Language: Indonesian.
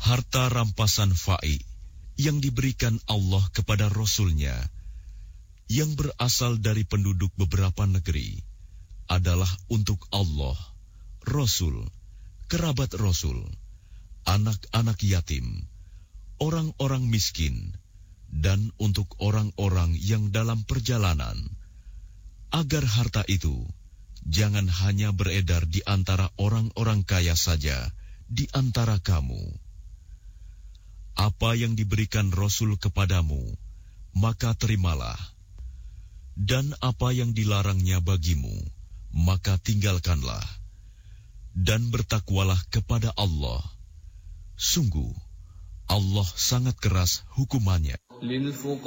Harta rampasan fa'i yang diberikan Allah kepada Rasul-Nya yang berasal dari penduduk beberapa negeri adalah untuk Allah, Rasul, kerabat Rasul, anak-anak yatim, orang-orang miskin, dan untuk orang-orang yang dalam perjalanan, agar harta itu jangan hanya beredar di antara orang-orang kaya saja di antara kamu. Apa yang diberikan Rasul kepadamu, maka terimalah. Dan apa yang dilarangnya bagimu, maka tinggalkanlah. Dan bertakwalah kepada Allah. Sungguh, Allah sangat keras hukumannya.